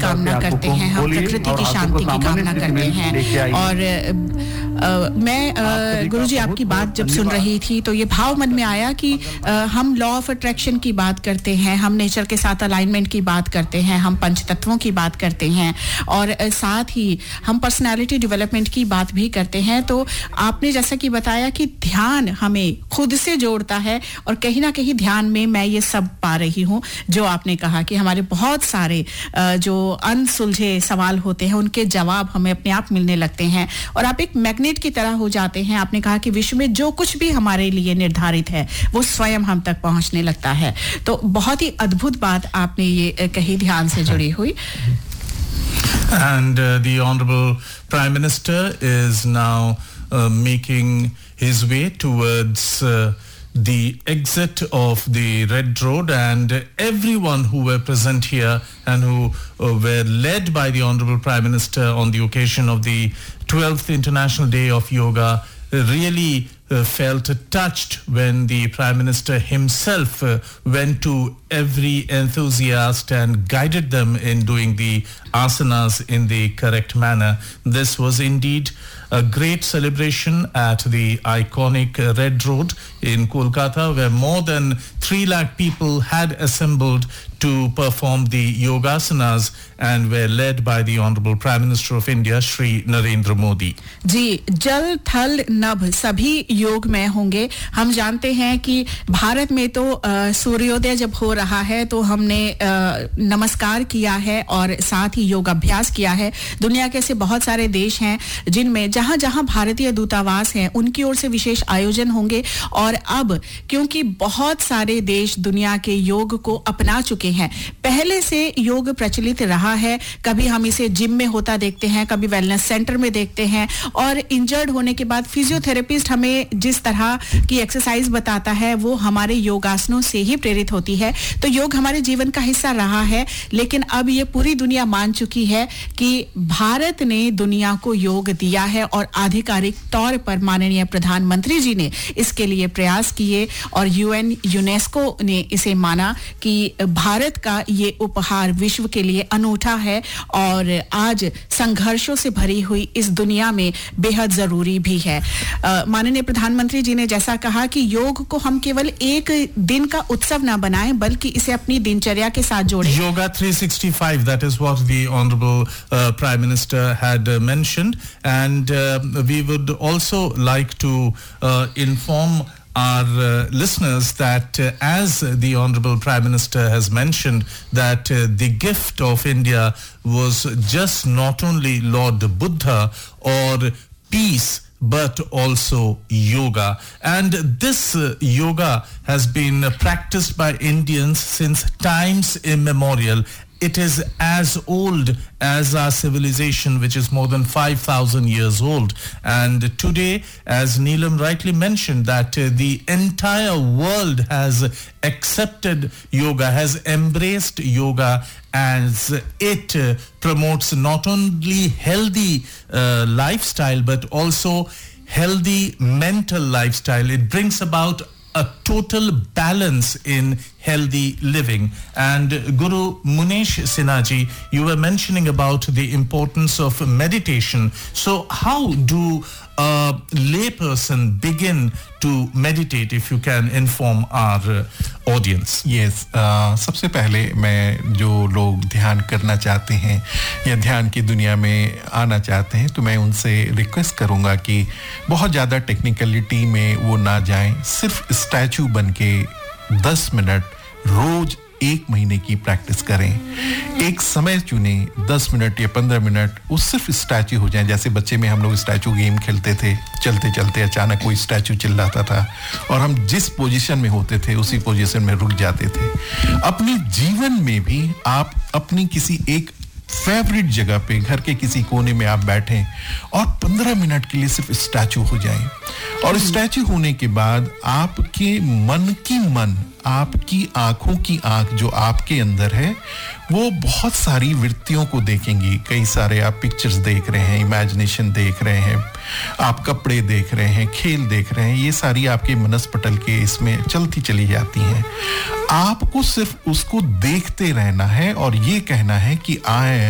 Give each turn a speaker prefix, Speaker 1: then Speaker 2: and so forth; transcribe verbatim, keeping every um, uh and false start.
Speaker 1: कामना करते हैं, हम प्रकृति की शांति की कामना करते हैं। और Uh, मैं uh, गुरुजी आपकी बात जब सुन रही थी तो ये भाव मन में आया कि uh, हम लॉ ऑफ अट्रैक्शन की बात करते हैं, हम नेचर के साथ अलाइनमेंट की बात करते हैं, हम पंचतत्वों की बात करते हैं और uh, साथ ही हम पर्सनालिटी डेवलपमेंट की बात भी करते हैं। तो आपने जैसा कि बताया कि ध्यान हमें खुद से जोड़ता है और कहीं ना कहीं ध्यान में मैं ये सब पा रही हूँ जो आपने कहा कि हमारे बहुत सारे uh, जो अनसुलझे सवाल होते हैं उनके जवाब हमें अपने आप मिलने लगते हैं और आप एक मैग्नेट की तरह हो जाते हैं। आपने कहा कि विश्व में जो कुछ भी हमारे लिए निर्धारित है वो स्वयं हम तक पहुंचने लगता है। तो बहुत ही अद्भुत बात आपने ये कही, ध्यान से जुड़ी हुई।
Speaker 2: And uh, the Honorable Prime Minister is now uh, making his way towards uh, the exit of the Red Road, and everyone who were present here and who uh, were led by the Honorable Prime Minister on the occasion of the twelfth International Day of Yoga really uh, felt touched when the Prime Minister himself uh, went to every enthusiast and guided them in doing the asanas in the correct manner. This was indeed a great celebration at the iconic uh, Red Road in Kolkata, where more than three lakh people had assembled to perform the yogasanas and were led by the Honorable Prime Minister of India, Shri Narendra Modi.
Speaker 1: जी, जल थल नभ सभी योग में होंगे। हम जानते हैं कि भारत में तो सूर्योदय जब हो रहा है तो हमने आ, नमस्कार किया है और साथ ही योग अभ्यास किया है। दुनिया के ऐसे बहुत सारे देश हैं जिनमें जहां जहां भारतीय दूतावास हैं उनकी ओर से विशेष आयोजन होंगे और अब क्योंकि बहुत सारे देश दुनिया के योग को अपना चुके हैं, पहले से योग प्रचलित रहा है, कभी हम इसे जिम में होता देखते हैं, कभी वेलनेस सेंटर में देखते हैं और इंजर्ड होने के बाद फिजियोथेरेपिस्ट हमें जिस तरह की एक्सरसाइज बताता है वो हमारे योगासनों से ही प्रेरित होती है। तो योग हमारे जीवन का हिस्सा रहा है, लेकिन अब ये पूरी दुनिया मान चुकी है कि भारत ने दुनिया को योग दिया है और आधिकारिक तौर पर माननीय प्रधानमंत्री जी ने इसके लिए प्रयास किए और यूएन यूनेस्को ने इसे माना कि भारत का ये उपहार विश्व के लिए अनूठा है और आज संघर्षों से भरी हुई इस दुनिया में बेहद जरूरी भी है। माननीय प्रधानमंत्री जी ने जैसा कहा कि योग को हम केवल एक दिन का उत्सव ना बनाएं बल्कि इसे अपनी दिनचर्या के साथ जोड़ें।
Speaker 2: Yoga three sixty-five, that is what the Honorable uh, Prime Minister had uh, mentioned, and uh, we would also like to uh, inform our uh, listeners that uh, as the Honorable Prime Minister has mentioned that uh, the gift of India was just not only Lord Buddha or peace but also yoga, and this uh, yoga has been uh, practiced by Indians since times immemorial. It is as old as our civilization, which is more than five thousand years old. And today, as Neelam rightly mentioned, that uh, the entire world has accepted yoga, has embraced yoga, as it uh, promotes not only healthy uh, lifestyle, but also healthy mental lifestyle. It brings about a total balance in healthy living. And Guru Munesh Sinha, you were mentioning about the importance of meditation. So how do a layperson begin to meditate, if you can inform our uh, audience?
Speaker 3: Yes, uh, सबसे पहले मैं जो लोग ध्यान करना चाहते हैं या ध्यान की दुनिया में आना चाहते हैं तो मैं उनसे रिक्वेस्ट करूंगा कि बहुत ज़्यादा टेक्निकलिटी में वो ना जाएं, सिर्फ स्टैचू बनके दस मिनट रोज एक महीने की प्रैक्टिस करें। एक समय चुने दस मिनट या पंद्रह मिनट वो सिर्फ स्टैचू हो जाएं। जैसे बच्चे में हम लोग स्टैचू गेम खेलते थे, चलते चलते अचानक कोई स्टैचू चिल्लाता था और हम जिस पोजीशन में होते थे उसी पोजीशन में रुक जाते थे। अपने जीवन में भी आप अपनी किसी एक फेवरेट जगह पे घर के किसी कोने में आप बैठें और पंद्रह मिनट के लिए सिर्फ स्टैचू हो जाएं और स्टैचू होने के बाद आपके मन की मन, आपकी आंखों की आंख जो आपके अंदर है वो बहुत सारी वृत्तियों को देखेंगी। कई सारे आप पिक्चर्स देख रहे हैं, इमेजिनेशन देख रहे हैं, आप कपड़े देख रहे हैं, खेल देख रहे हैं, ये सारी आपके मनस्पटल के इसमें चलती चली जाती हैं। आपको सिर्फ उसको देखते रहना है और ये कहना है कि आई